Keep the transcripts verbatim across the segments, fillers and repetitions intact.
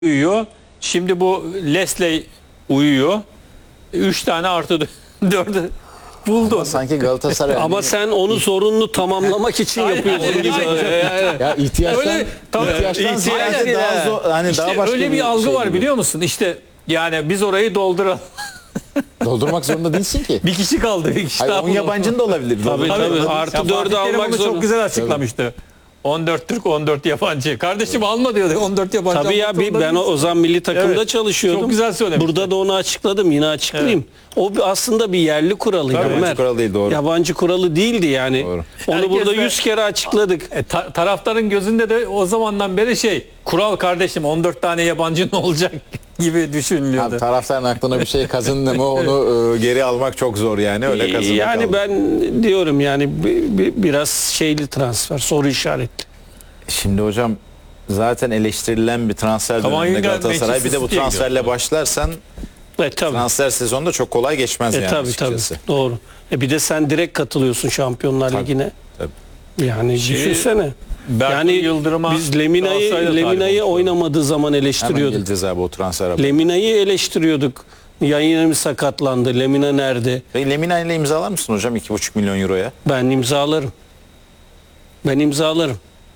uyuyor. Şimdi bu Leslie uyuyor. Üç tane artı dördü buldu. Ama sanki Galatasaray Ama sen onu sorununu tamamlamak için yapıyorsun gibi. ya ihtiyaçtan Öyle, tabii, ihtiyaçtan ihtiyaç ziyade ya. daha zor, hani İşte daha başka öyle bir, algı şey var gibi. biliyor musun? İşte yani biz orayı dolduralım. Doldurmak zorunda değilsin ki. Bir kişi kaldı. Bir kişi Hayır, daha on buldu. yabancın da olabilir. Tabii, Doldurmak- tabii. Artı Ya dördü Fatih Terim almak onu zorunda. çok güzel açıklamıştı. on dört Türk, on dört yabancı. Kardeşim alma diyordu. on dört yabancı. Tabii ya almak bir, zorunda ben o, değilsin. o zaman milli takımda Evet, çalışıyordum. çok güzel söylemişti. Burada da onu açıkladım. Yine açıklayayım. O bir- aslında bir yerli kuralıydı. Tabii, Ömer. yabancı kuralı değil, doğru. Yabancı kuralı değildi yani. Doğru. Onu Herkes burada de- yüz kere açıkladık. E, ta- taraftarın gözünde de o zamandan beri şey, kural kardeşim on dört tane yabancı ne olacak gibi düşünülüyordu. Abi, taraftarın aklına bir şey kazındı mı onu e, geri almak çok zor yani. Öyle kazındı Yani kaldı. ben diyorum yani bi- bi- biraz şeyli transfer, soru işaretli. Şimdi hocam zaten eleştirilen bir transfer Kamavinga döneminde Galatasaray. Bir Manchester de bu City'ye transferle gidiyor. başlarsan E tabii. transfer sezonunda çok kolay geçmez E yani tabii tabii. açıkçası. Doğru. E bir de sen direkt katılıyorsun Şampiyonlar Tabii, Ligi'ne. tabii. Yani Şey, düşünsene. Berkay Yani Yıldırım'a biz Lemina'yı Galatasaray'da talip Lemina'yı olmuştu. oynamadığı zaman Hemen eleştiriyorduk. geleceğiz abi o transfer haberi. Lemina'yı eleştiriyorduk. Yayınımız sakatlandı. Lemina nerede? Peki Lemina ile imzalar mısın hocam iki buçuk milyon euroya? Ben imzalarım. Ben imzalarım.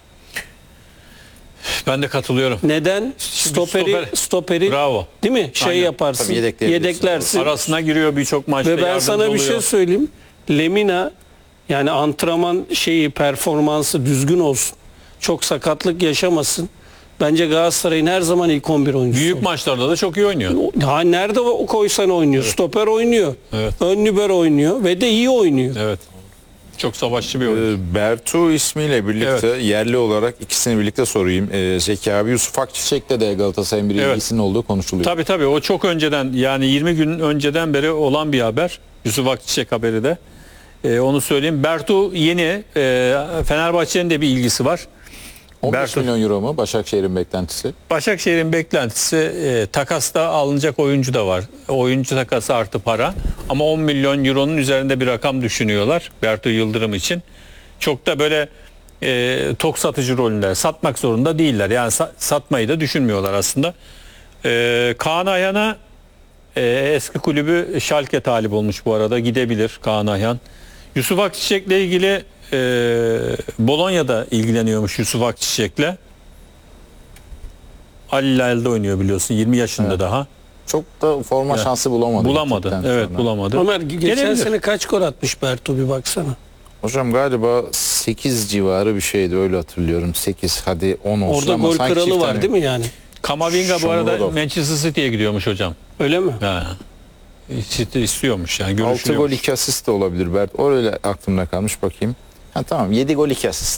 Ben de katılıyorum. Neden? Stoperi stoper- stoperi Bravo. değil mi? Şey Aynen. yaparsın. Tabii yedekleyebilirsin. Yedeklersin. Arasına giriyor birçok maçta. Ve ben yardımcı sana bir oluyor. şey söyleyeyim. Lemina yani antrenman şeyi performansı düzgün olsun. Çok sakatlık yaşamasın. Bence Galatasaray'ın her zaman ilk on bir oyuncusu. Büyük maçlarda da çok iyi oynuyor. Ha nerede o koysan oynuyor. Stoper oynuyor. Evet. Ön libero oynuyor ve de iyi oynuyor. Evet. Çok savaşçı bir oyuncu. Ee, Bertu ismiyle birlikte yerli olarak ikisini birlikte sorayım. Ee, Zeki abi Yusuf Akçiçek'le de Galatasaray'ın bir Evet. ilgisinin olduğu konuşuluyor. Tabii tabii o çok önceden yani yirmi gün önceden beri olan bir haber. Yusuf Akçiçek haberi de. Ee, onu söyleyeyim. Bertu yeni. E, Fenerbahçe'nin de bir ilgisi var. on beş Bertu- milyon euro mu Başakşehir'in beklentisi? Başakşehir'in beklentisi e, takasta alınacak oyuncu da var. Oyuncu takası artı para. Ama on milyon euronun üzerinde bir rakam düşünüyorlar Bertu Yıldırım için. Çok da böyle e, tok satıcı rolünde satmak zorunda değiller. Yani sa- satmayı da düşünmüyorlar aslında. E, Kaan Ayhan'a e, eski kulübü Schalke talip olmuş bu arada. Gidebilir Kaan Ayhan. Yusuf Akçiçek'le ilgili e, Bolonya'da ilgileniyormuş Yusuf Akçiçek'le. Ali Hilal'de oynuyor biliyorsun. yirmi yaşında Evet. daha. Çok da forma Ya, şansı bulamadı. Bulamadı. gittikten Evet sonra. bulamadı. Ömer geçen Gelebilir. sene kaç gol atmış Bertu bir baksana. Hocam galiba sekiz civarı bir şeydi öyle hatırlıyorum. sekiz hadi on olsun Orada ama gol sanki kralı çift var tane- değil mi yani? Kamavinga bu arada Shomurodov. Manchester City'ye gidiyormuş hocam. Öyle mi? Ha. City istiyormuş yani altı görüşülüyor. gol iki asist de olabilir. Bert. O öyle aklımda kalmış bakayım. Ha tamam yedi gol iki asist.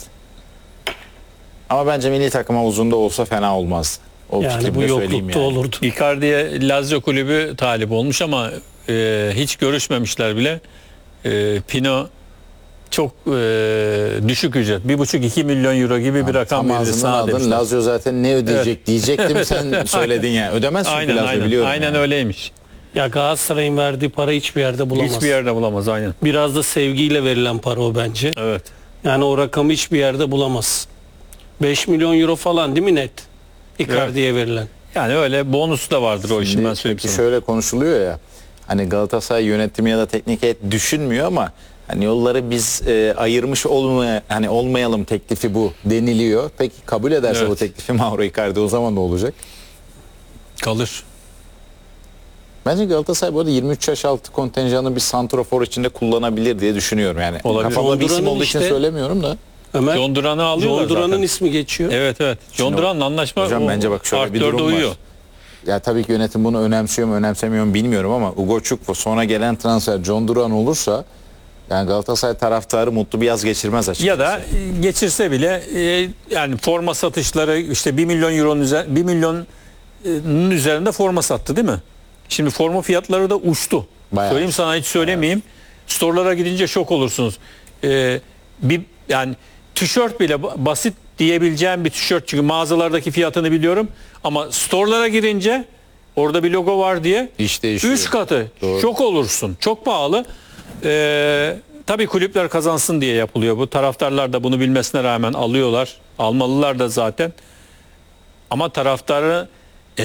Ama bence milli takıma uzunda olsa fena olmaz. O Yani fikrimi bu de söyleyeyim yoklukta yani. olurdu. Icardi'ye Lazio kulübü talip olmuş ama e, hiç görüşmemişler bile. E, Pino çok e, düşük ücret. bir buçuk iki milyon euro gibi bir rakam Tam verildi ağzından sana aldın. demişler. Lazio zaten ne ödeyecek diyecektim sen söyledin ya. Ödemez çünkü Aynen Lazio aynen. biliyorum. Aynen yani. öyleymiş. Ya Galatasaray'ın verdiği para hiçbir yerde bulamaz. Hiçbir yerde bulamaz aynen. Biraz da sevgiyle verilen para o bence. Evet. Yani o rakamı hiçbir yerde bulamaz. beş milyon euro falan değil mi net? Icardi'ye verilen. Yani öyle bonusu da vardır o işin Şimdi ben söyleyeyim peki sana. şöyle konuşuluyor ya. Hani Galatasaray yönetimi ya da teknik heyet düşünmüyor ama hani yolları biz e, ayırmış olmaya hani olmayalım teklifi bu deniliyor. Peki kabul ederse Evet. bu teklifi Mauro Icardi o zaman ne olacak? Kalır. Bence Galatasaray bu arada yirmi üç yaş altı kontenjanı bir santrofor içinde kullanabilir diye düşünüyorum. Yani Olabilir. kafamda bir isim John olduğu için Duran'ın söylemiyorum da. Ömer, John Duran'ı alıyorlar John Duran'ın zaten. ismi geçiyor. Evet evet. John Şimdi- Duran'la anlaşma Hocam o bence bak şöyle artı bir dörde durum uyuyor. var. Ya tabii ki yönetim bunu önemsiyor mu önemsemiyor mu bilmiyorum ama Ugo Çukwu sonra gelen transfer John Duran olursa yani Galatasaray taraftarı mutlu bir yaz geçirmez açıkçası. Ya da e, geçirse bile e, yani forma satışları işte bir milyon euronun üzerinde bir milyonun üzerinde forma sattı değil mi? Şimdi forma fiyatları da uçtu. Bayağı. Söyleyeyim sana hiç söylemeyeyim. Store'lara gidince şok olursunuz. E, bir yani tişört bile ba- basit diyebileceğim bir tişört çünkü mağazalardaki fiyatını biliyorum ama store'lara girince orada bir logo var diye İş değişiyor. üç katı. Doğru. Şok olursun. Çok pahalı. Ee, tabii kulüpler kazansın diye yapılıyor bu. Taraftarlar da bunu bilmesine rağmen alıyorlar. Almalılar da zaten. Ama taraftarı